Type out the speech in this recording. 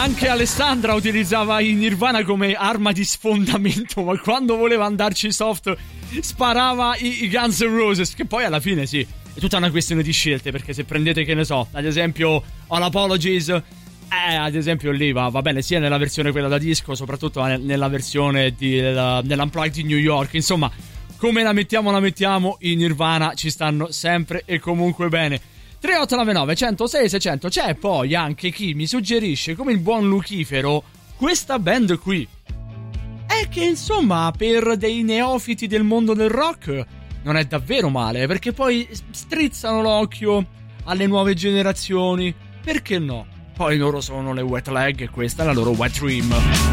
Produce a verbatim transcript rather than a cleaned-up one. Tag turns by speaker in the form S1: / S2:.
S1: anche Alessandra utilizzava i Nirvana come arma di sfondamento, ma quando voleva andarci soft sparava i, i Guns N' Roses, che poi alla fine sì, è tutta una questione di scelte, perché se prendete, che ne so, ad esempio All Apologies, eh, ad esempio lì va, va bene sia nella versione quella da disco, soprattutto nella versione di, della, dell'Unplugged di New York, insomma, come la mettiamo la mettiamo, i Nirvana ci stanno sempre e comunque bene. Tre otto nove nove uno zero sei sei zero zero. C'è poi anche chi mi suggerisce, come il buon Lucifero, questa band qui, è che insomma per dei neofiti del mondo del rock non è davvero male, perché poi strizzano l'occhio alle nuove generazioni, perché no? Poi loro sono le Wet Leg e questa è la loro Wet Dream.